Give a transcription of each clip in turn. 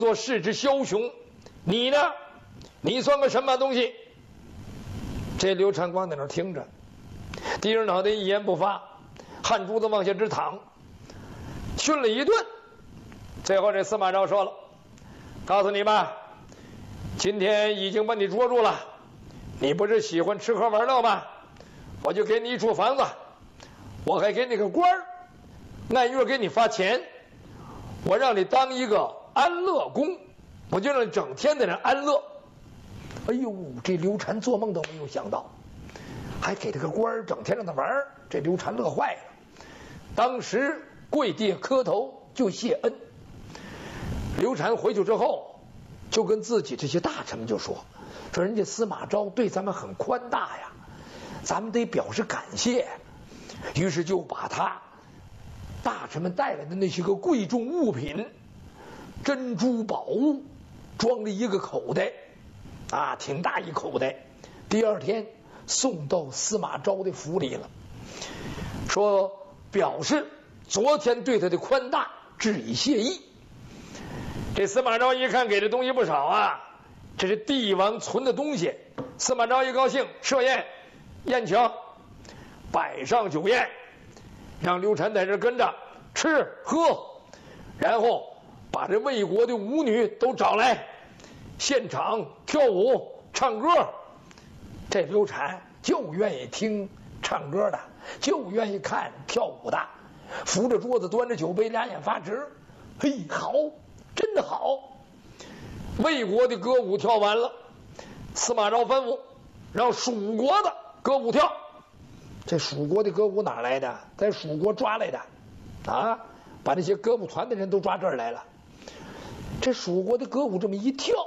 做世之枭雄，你呢？你算个什么东西？这刘禅光在那儿听着，低着脑袋一言不发，汗珠子往下直淌，训了一顿。最后这司马昭说了：“告诉你吧，今天已经把你捉住了，你不是喜欢吃喝玩乐吗？我就给你一处房子，我还给你个官儿，按月给你发钱，我让你当一个安乐公，我就让你整天在那安乐。”哎呦，这刘禅做梦都没有想到，还给他个官儿，整天让他玩儿，这刘禅乐坏了，当时跪地磕头就谢恩。刘禅回去之后，就跟自己这些大臣们就说人家司马昭对咱们很宽大呀，咱们得表示感谢。于是就把他大臣们带来的那些个贵重物品、珍珠宝物装了一个口袋啊，挺大一口袋。第二天送到司马昭的府里了，说表示昨天对他的宽大致以谢意。这司马昭一看给的东西不少啊，这是帝王存的东西。司马昭一高兴，设宴宴请，摆上酒宴，让刘禅在这跟着吃喝，然后把这魏国的舞女都找来，现场跳舞唱歌。这刘禅就愿意听唱歌的，就愿意看跳舞的，扶着桌子端着酒杯，俩眼发直。嘿，好，真的好。魏国的歌舞跳完了，司马昭吩咐让蜀国的歌舞跳。这蜀国的歌舞哪来的？在蜀国抓来的啊，把那些歌舞团的人都抓这儿来了。这蜀国的歌舞这么一跳，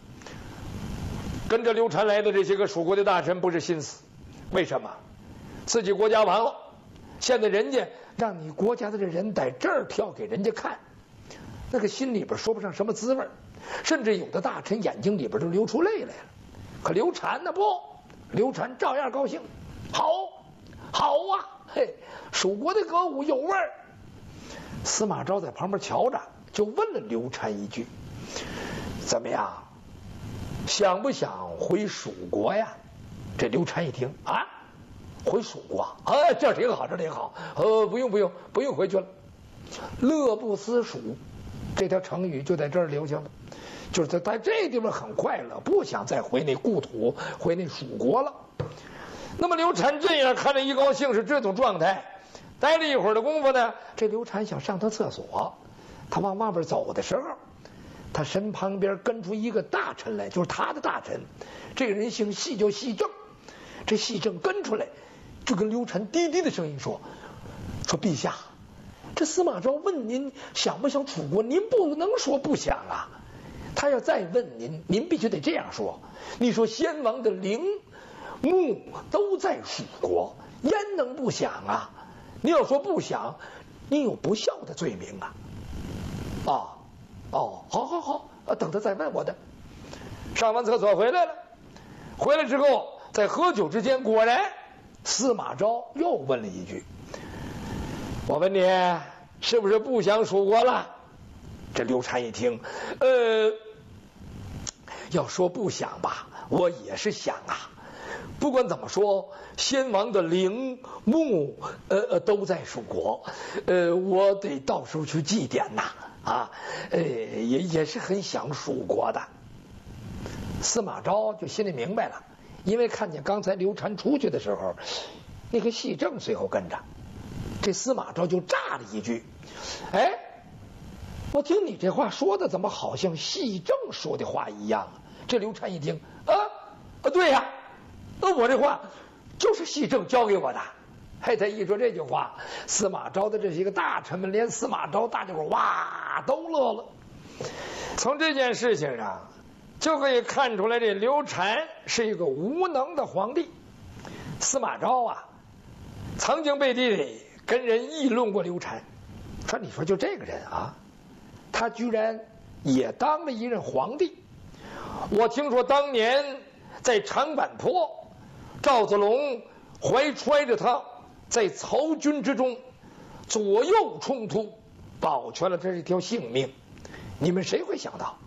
跟着刘禅来的这些个蜀国的大臣不是心死，为什么？自己国家完了，现在人家让你国家的这人在这儿跳给人家看，那个心里边说不上什么滋味，甚至有的大臣眼睛里边都流出泪来了。可刘禅呢不，刘禅照样高兴，好，好啊，嘿，蜀国的歌舞有味儿。司马昭在旁边瞧着，就问了刘禅一句：“怎么样？想不想回蜀国呀？”这刘禅一听啊，回蜀国啊，这挺好，这挺好，不用回去了。乐不思蜀，这条成语就在这儿留下了，就是他在这地方很快乐，不想再回那故土，回那蜀国了。那么刘禅这样看着一高兴是这种状态，待了一会儿的功夫呢，这刘禅想上趟厕所，他往外边走的时候，他身旁边跟出一个大臣来，就是他的大臣，这个人姓细，叫细正。这细正跟出来，就跟刘禅低低的声音说陛下，这司马昭问您想不想楚国，您不能说不想啊。他要再问您，您必须得这样说，你说先王的陵墓都在蜀国，焉能不想啊？你要说不想，你有不孝的罪名啊。好，等他再问我的。上完厕所回来了，回来之后在喝酒之间，果然司马昭又问了一句：“我问你是不是不想蜀国了？”这刘禅一听，要说不想吧，我也是想啊。不管怎么说，先王的陵墓都在蜀国，我得到时候去祭奠呐，也是很想蜀国的。司马昭就心里明白了，因为看见刚才刘禅出去的时候，那个细正随后跟着，这司马昭就炸了一句：“哎，我听你这话说的怎么好像细正说的话一样啊？”这刘禅一听，对呀，我这话就是细正教给我的。他一说这句话，司马昭的这些个大臣们，连司马昭大家伙哇都乐了。从这件事情上就可以看出来，这刘禅是一个无能的皇帝。司马昭啊，曾经背地里跟人议论过刘禅，说你说就这个人啊，他居然也当了一任皇帝。我听说当年在长坂坡，赵子龙怀揣着他在曹军之中左右冲突，保全了他这条性命。 你们谁会想到